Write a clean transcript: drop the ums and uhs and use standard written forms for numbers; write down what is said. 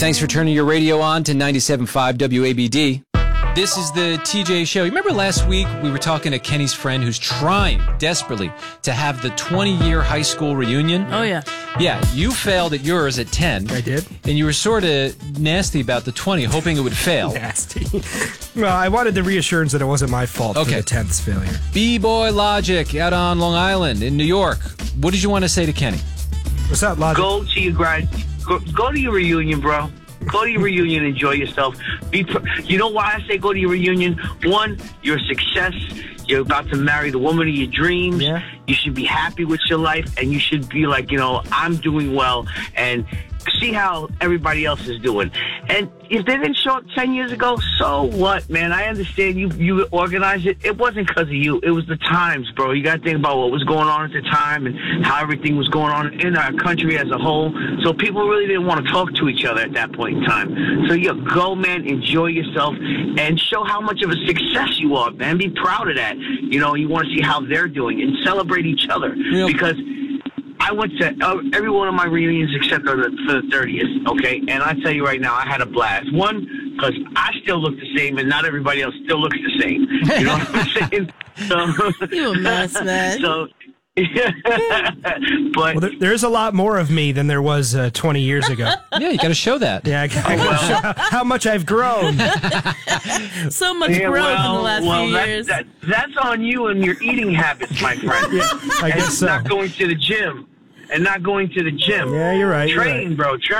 Thanks for turning your radio on to 97.5 WABD. This is the TJ Show. You remember last week we were talking to Kenny's friend who's trying desperately to have the 20-year high school reunion? Oh, yeah. Yeah, you failed at yours at 10. I did. And you were sort of nasty about the 20, hoping it would fail. Nasty. Well, I wanted the reassurance that it wasn't my fault for the 10th failure. B-Boy Logic out on Long Island in New York. What did you want to say to Kenny? What's up, Logic? Go to your go to your reunion, bro. Go to your reunion, enjoy yourself. You know why I say go to your reunion? One, you're a success. You're about to marry the woman of your dreams. Yeah. You should be happy with your life, and you should be like, I'm doing well, and see how everybody else is doing. And if they didn't show up 10 years ago, so what, man? I understand you organized it. It wasn't because of you. It was the times, bro. You got to think about what was going on at the time and how everything was going on in our country as a whole. So people really didn't want to talk to each other at that point in time. So go, man, enjoy yourself and show how much of a success you are, man. Be proud of that. You want to see how they're doing and celebrate each other. Yep. Because I went to every one of my reunions except for the 30th, okay? And I tell you right now, I had a blast. One, because I still look the same, and not everybody else still looks the same. You know what I'm saying? So, You a mess, man. So, but Well, there's a lot more of me than there was 20 years ago. Yeah, you got to show that. Yeah, I gotta show how much I've grown. So much growth in the last few years. That's on you and your eating habits, my friend. Yeah, I guess so. Not going to the gym. Yeah, you're right. Train, bro. Train.